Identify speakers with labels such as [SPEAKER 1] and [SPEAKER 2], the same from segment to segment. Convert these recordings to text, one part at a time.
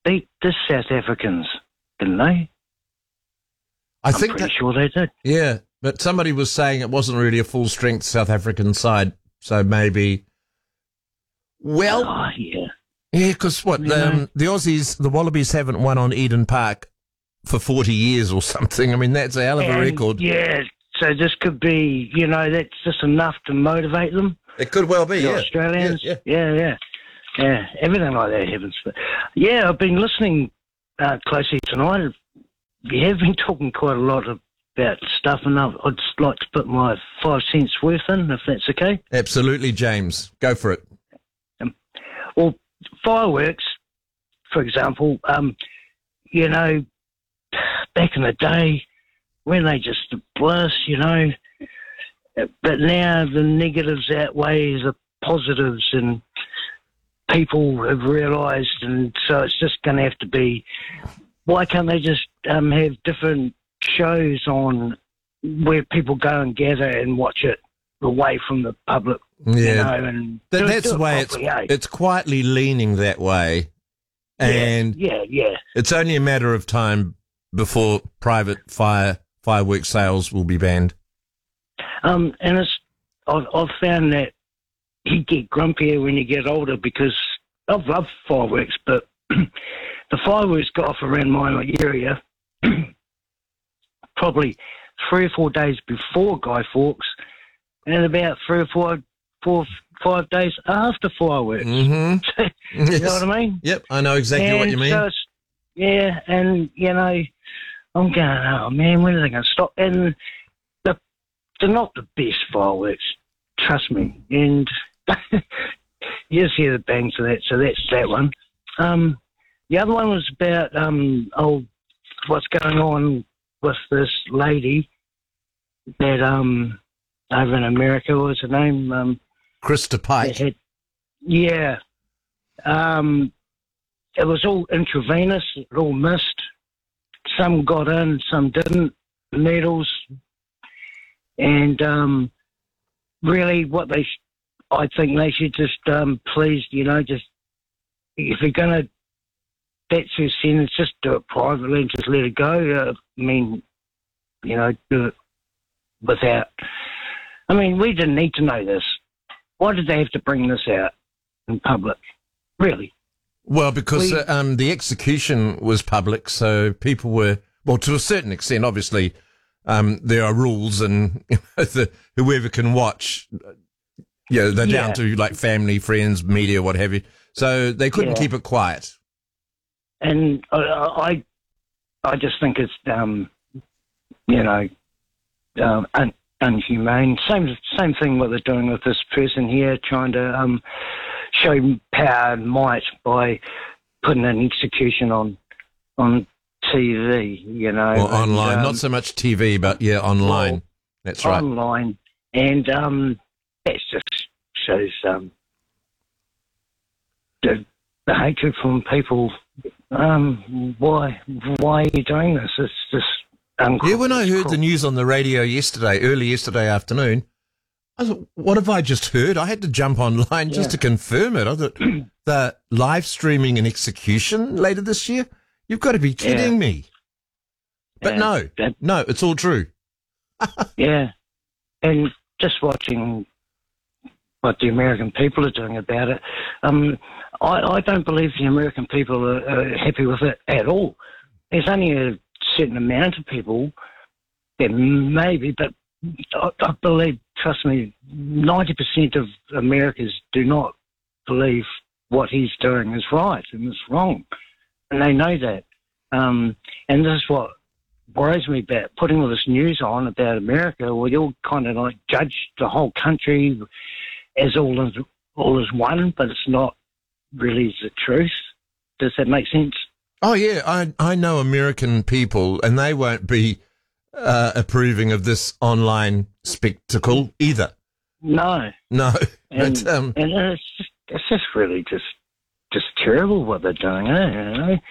[SPEAKER 1] beat the South Africans, didn't they?
[SPEAKER 2] I'm pretty
[SPEAKER 1] sure they did.
[SPEAKER 2] Yeah, but somebody was saying it wasn't really a full-strength South African side, so maybe... Well...
[SPEAKER 1] Oh, yeah.
[SPEAKER 2] Yeah, because the Aussies, the Wallabies haven't won on Eden Park for 40 years or something. I mean, that's a hell of a record.
[SPEAKER 1] Yeah, so this could be, that's just enough to motivate them.
[SPEAKER 2] It could well be,
[SPEAKER 1] the Australians. Yeah. Everything like that happens. But, yeah, I've been listening closely tonight. You have been talking quite a lot about stuff, and I'd just like to put my 5 cents worth in, if that's okay.
[SPEAKER 2] Absolutely, James. Go for it.
[SPEAKER 1] Well, fireworks, for example, back in the day, when they just bliss, but now the negatives outweigh the positives, and people have realised, and so it's just going to have to be, why can't they just have different shows on where people go and gather and watch it away from the public?
[SPEAKER 2] Yeah,
[SPEAKER 1] and
[SPEAKER 2] that's the way it's quietly leaning that way, and
[SPEAKER 1] yeah.
[SPEAKER 2] It's only a matter of time before private fireworks sales will be banned.
[SPEAKER 1] And I've found that you get grumpier when you get older, because I've loved fireworks, but the fireworks go off around my area probably 3 or 4 days before Guy Fawkes, and about 3 or 5 days after fireworks.
[SPEAKER 2] Mm-hmm.
[SPEAKER 1] You know what I mean?
[SPEAKER 2] Yep, I know exactly what you mean.
[SPEAKER 1] So and I'm going, oh man, when are they going to stop? And they're not the best fireworks, trust me. And you just hear the bangs of that, so that's that one. The other one was about what's going on with this lady that over in America, what was her name?
[SPEAKER 2] Krista Pike.
[SPEAKER 1] It was all intravenous, it all missed. Some got in, some didn't, needles. And really I think they should just please, just, if you're going to, that's your sentence, just do it privately and just let it go. Do it without, we didn't need to know this. Why did they have to bring this out in public? Really?
[SPEAKER 2] Well, because the execution was public, so people were, well, to a certain extent, obviously, there are rules, and whoever can watch, they're down to like family, friends, media, what have you. So they couldn't keep it quiet.
[SPEAKER 1] And I just think it's, unhumane. Same thing what they're doing with this person here, trying to show power and might by putting an execution on TV,
[SPEAKER 2] Or online, not so much TV, but online. Well, that's right.
[SPEAKER 1] Online. And that just shows the hatred from people. Why are you doing this? It's just
[SPEAKER 2] Yeah, when I heard the news on the radio early yesterday afternoon, I thought, what have I just heard? I had to jump online just to confirm it. I thought, the live streaming an execution later this year? You've got to be kidding me. But no, it's all true.
[SPEAKER 1] Yeah. And just watching what the American people are doing about it, I don't believe the American people are happy with it at all. There's only a certain amount of people that maybe, but I believe, trust me, 90% of Americans do not believe what he's doing is right and it's wrong. And they know that. And this is what worries me about putting all this news on about America. Well, you'll kind of like judge the whole country as all is one, but it's not really the truth. Does that make sense?
[SPEAKER 2] Oh, yeah. I know American people, and they won't be approving of this online spectacle either.
[SPEAKER 1] No. And it's just really just terrible what they're doing.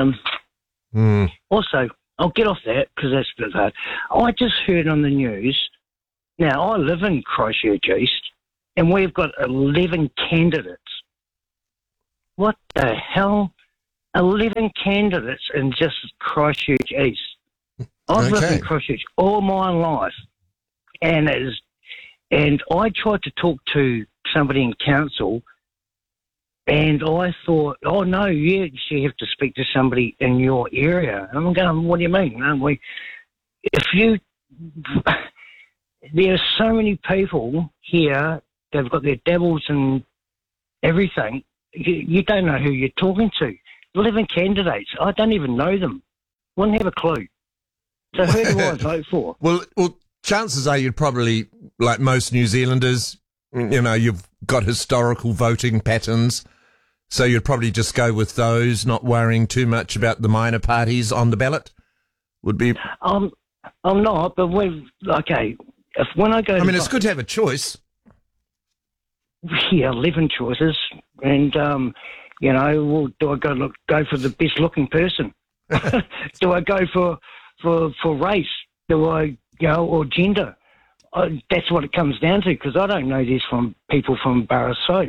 [SPEAKER 1] Also, I'll get off that because that's a bit hard. I just heard on the news, now I live in Christchurch East, and we've got 11 candidates. What the hell? 11 candidates in just Christchurch East. I've lived in Christchurch all my life, and I tried to talk to somebody in council, and I thought, oh no, you actually have to speak to somebody in your area. And I'm going, what do you mean? There are so many people here. They've got their dabbles and everything. You don't know who you're talking to. 11 candidates. I don't even know them. Wouldn't have a clue. So who do I vote for?
[SPEAKER 2] Well, chances are you'd probably, like most New Zealanders, you've got historical voting patterns, so you'd probably just go with those, not worrying too much about the minor parties on the ballot. Would be.
[SPEAKER 1] I'm not, but when I go.
[SPEAKER 2] It's good to have a choice.
[SPEAKER 1] Yeah, 11 choices, and do I go for the best looking person? Do I go for race? Do I or gender? That's what it comes down to, because I don't know this from people from Borough Soap.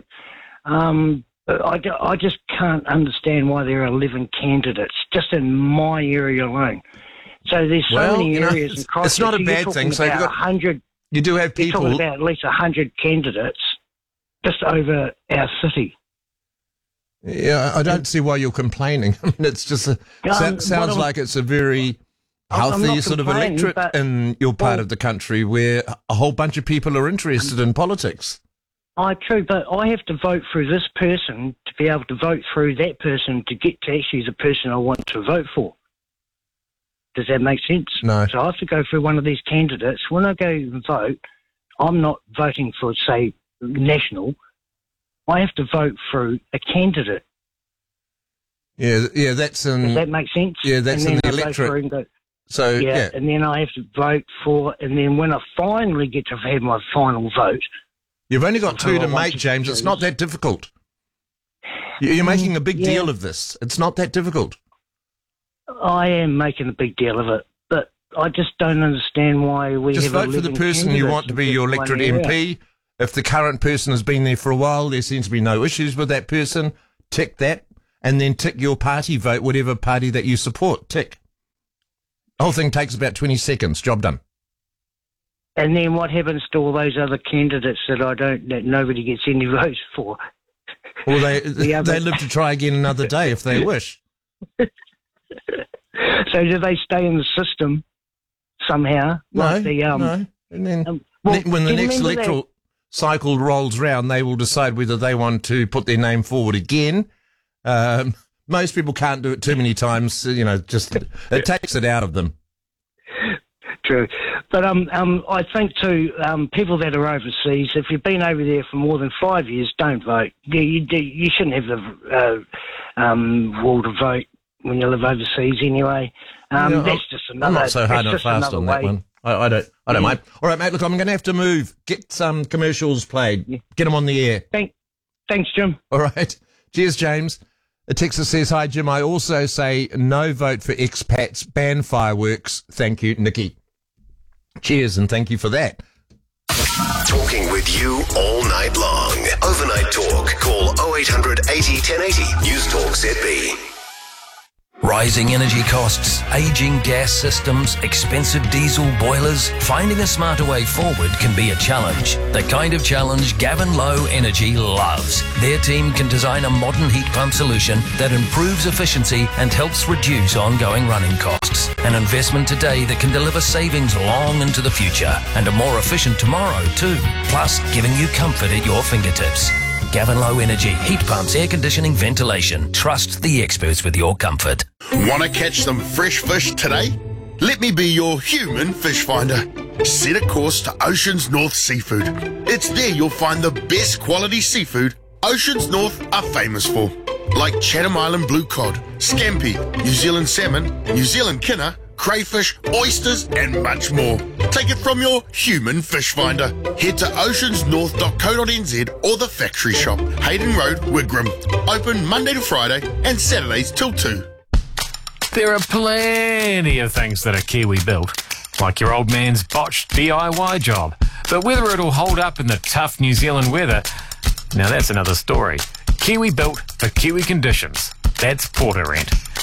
[SPEAKER 1] I just can't understand why there are 11 candidates just in my area alone. So there's so many areas in Christchurch.
[SPEAKER 2] It's not a bad thing. So you've got
[SPEAKER 1] 100.
[SPEAKER 2] You do have people.
[SPEAKER 1] You're talking about at least 100 candidates just over our city.
[SPEAKER 2] Yeah, I don't see why you're complaining. I mean, it's just sounds like it's a very healthy sort of electorate in your part of the country where a whole bunch of people are interested in politics.
[SPEAKER 1] True, but I have to vote through this person to be able to vote through that person to get to actually the person I want to vote for. Does that make sense?
[SPEAKER 2] No.
[SPEAKER 1] So I have to go through one of these candidates. When I go and vote, I'm not voting for, say, national. I have to vote through a candidate.
[SPEAKER 2] Yeah, that's in...
[SPEAKER 1] Does that make sense?
[SPEAKER 2] Yeah, that's in the electorate.
[SPEAKER 1] And then I have to vote for... And then when I finally get to have my final vote...
[SPEAKER 2] You've only got two to make, James. It's not that difficult. You're making a big deal of this. It's not that difficult.
[SPEAKER 1] I am making a big deal of it, but I just don't understand why we
[SPEAKER 2] just vote for the person you want to be your electorate MP. If the current person has been there for a while, there seems to be no issues with that person. Tick that, and then tick your party vote, whatever party that you support. Tick. The whole thing takes about 20 seconds. Job done.
[SPEAKER 1] And then what happens to all those other candidates that nobody gets any votes for?
[SPEAKER 2] Well, they live to try again another day if they wish.
[SPEAKER 1] So do they stay in the system somehow?
[SPEAKER 2] No. And then when the next electoral cycle rolls round, they will decide whether they want to put their name forward again. Most people can't do it too many times. Just it takes it out of them.
[SPEAKER 1] True. But I think too, people that are overseas, if you've been over there for more than 5 years, don't vote. You shouldn't have the will to vote when you live overseas anyway. That's just another.
[SPEAKER 2] I'm not so hard and fast on that one. I don't mind. All right, mate. Look, I'm going to have to move. Get some commercials played. Yeah. Get them on the air.
[SPEAKER 1] Thanks, Jim.
[SPEAKER 2] All right. Cheers, James. A texter says, "Hi, Jim. I also say no vote for expats. Ban fireworks. Thank you, Nikki." Cheers, and thank you for that.
[SPEAKER 3] Talking with you all night long. Overnight Talk. Call 0800 80 1080. News Talk ZB. Rising energy costs, aging gas systems, expensive diesel boilers. Finding a smarter way forward can be a challenge. The kind of challenge Gavin Low Energy loves. Their team can design a modern heat pump solution that improves efficiency and helps reduce ongoing running costs. An investment today that can deliver savings long into the future and a more efficient tomorrow too. Plus, giving you comfort at your fingertips. Gavin Low Energy, heat pumps, air conditioning, ventilation. Trust the experts with your comfort.
[SPEAKER 4] Want to catch some fresh fish today? Let me be your human fish finder. Set a course to Oceans North Seafood. It's there you'll find the best quality seafood Oceans North are famous for. Like Chatham Island blue cod, scampi, New Zealand salmon, New Zealand kinner, crayfish, oysters, and much more. Take it from your human fish finder. Head to oceansnorth.co.nz or the factory shop, Hayden Road, Wigram. Open Monday to Friday and Saturdays till 2.
[SPEAKER 5] There are plenty of things that are Kiwi built, like your old man's botched DIY job. But whether it'll hold up in the tough New Zealand weather, now that's another story. Kiwi built for Kiwi conditions. That's Porter Rent.